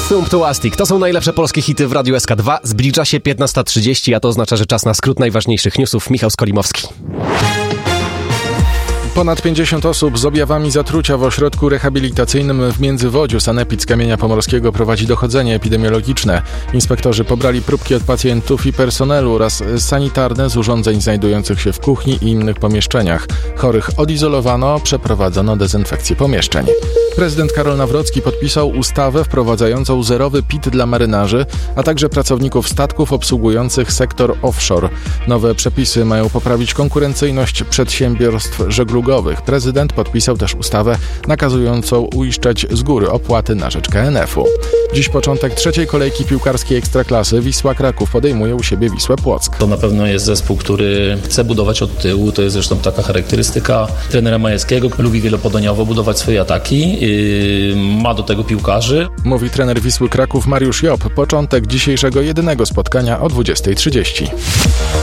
Sumptuastic. To są najlepsze polskie hity w Radiu SK2. Zbliża się 15:30, a to oznacza, że czas na skrót najważniejszych newsów. Michał Skolimowski. Ponad 50 osób z objawami zatrucia w ośrodku rehabilitacyjnym w Międzywodziu. Sanepid z Kamienia Pomorskiego prowadzi dochodzenie epidemiologiczne. Inspektorzy pobrali próbki od pacjentów i personelu oraz sanitarne z urządzeń znajdujących się w kuchni i innych pomieszczeniach. Chorych odizolowano, przeprowadzono dezynfekcję pomieszczeń. Prezydent Karol Nawrocki podpisał ustawę wprowadzającą zerowy PIT dla marynarzy, a także pracowników statków obsługujących sektor offshore. Nowe przepisy mają poprawić konkurencyjność przedsiębiorstw żeglugowych. Prezydent podpisał też ustawę nakazującą uiszczać z góry opłaty na rzecz KNF-u. Dziś początek trzeciej kolejki piłkarskiej Ekstraklasy. Wisła Kraków podejmuje u siebie Wisłę Płock. To na pewno jest zespół, który chce budować od tyłu. To jest zresztą taka charakterystyka trenera Majewskiego. Lubi wielopodaniowo budować swoje ataki. Ma do tego piłkarzy. Mówi trener Wisły Kraków Mariusz Job. Początek dzisiejszego jedynego spotkania o 20:30.